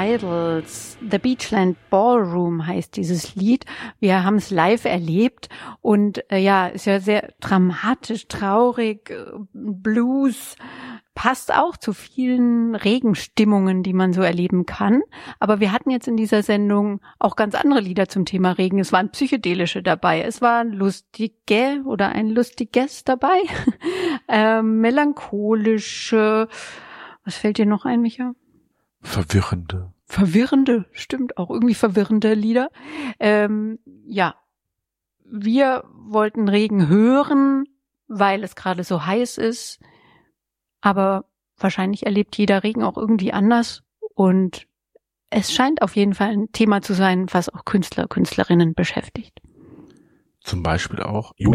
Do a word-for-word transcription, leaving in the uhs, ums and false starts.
Idols. The Beachland Ballroom heißt dieses Lied. Wir haben es live erlebt und äh, ja, ist ja sehr dramatisch, traurig, äh, Blues. Passt auch zu vielen Regenstimmungen, die man so erleben kann. Aber wir hatten jetzt in dieser Sendung auch ganz andere Lieder zum Thema Regen. Es waren psychedelische dabei. Es waren lustige oder ein lustiges dabei. ähm, melancholische. Was fällt dir noch ein, Micha? Verwirrende. Verwirrende, stimmt, auch irgendwie verwirrende Lieder. Ähm, ja, wir wollten Regen hören, weil es gerade so heiß ist. Aber wahrscheinlich erlebt jeder Regen auch irgendwie anders. Und es scheint auf jeden Fall ein Thema zu sein, was auch Künstler, Künstlerinnen beschäftigt. Zum Beispiel auch